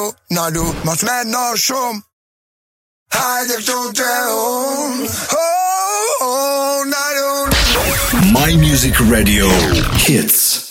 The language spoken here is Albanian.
nadu mas me shumë. Hajde këtu te unë. Oh, nadu. My Music Radio Hits.